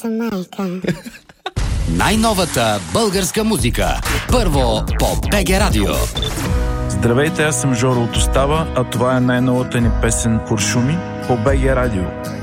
моята майка. Най-новата българска музика. Първо по БГ Радио. Здравейте, аз съм Жоро от Остава, а това е най-новата ни песен "Куршуми" по БГ Радио.